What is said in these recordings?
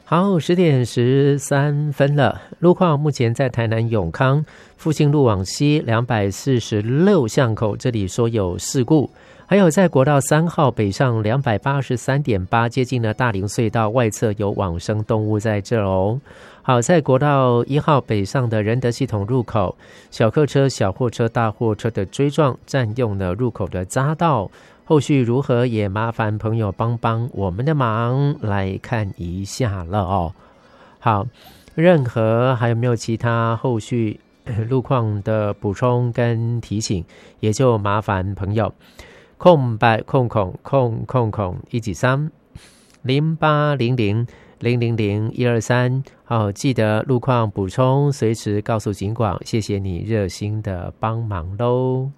好，10:13了。路况目前在台南永康复兴路往西246巷口，这里说有事故。还有在国道3号北上283.8，接近了大林隧道外侧有往生动物在这哦。好，在国道1号北上的仁德系统入口，小客车、小货车、大货车的追撞占用了入口的匝道。后续如何也麻烦朋友帮帮我们的忙，来看一下了哦。好，任何还有没有其他后续路况的补充跟提醒，也就麻烦朋友空白空123 0800 000-123，好，记得路况补充随时告诉警广，谢谢你热心的帮忙喽。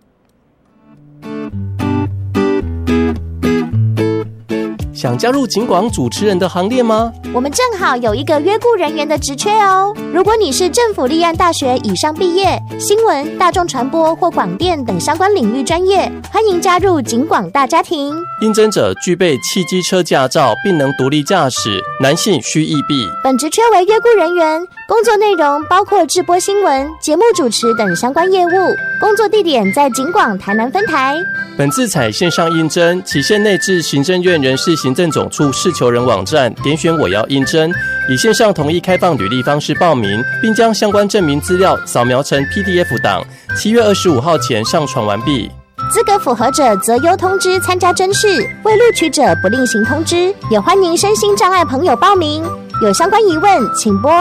想加入警广主持人的行列吗？ 我们正好有一个约雇人员的职缺哦。如果你是政府立案大学以上毕业，新闻、大众传播或广电等相关领域专业，欢迎加入警广大家庭。 应征者具备汽机车驾照，并能独立驾驶，男性需役毕。 本职缺为约雇人员，工作内容包括制播新闻、节目主持等相关业务，工作地点在警广台南分台。 本次采线上应征，期限内至行政院人事行政总处事求人网站点选我要应征，以线上统一开放履历方式报名，并将相关证明资料扫描成 PDF 档，7月25号前上传完毕。 资格符合者择优通知参加甄试，未录取者不另行通知。也欢迎身心障碍朋友报名，有相关疑问请拨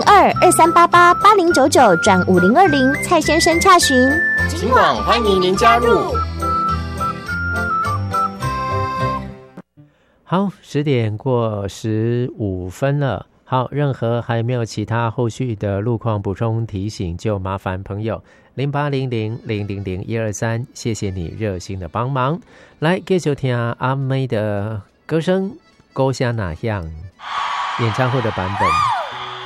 02-2388-8099-5020蔡先生洽询。 警广欢迎您加入。 好，10:15了。好，任何还没有其他后续的路况补充提醒，就麻烦朋友0800-000-123，谢谢你热心的帮忙。来，继续听阿妹的歌声，歌声哪样？演唱会的版本。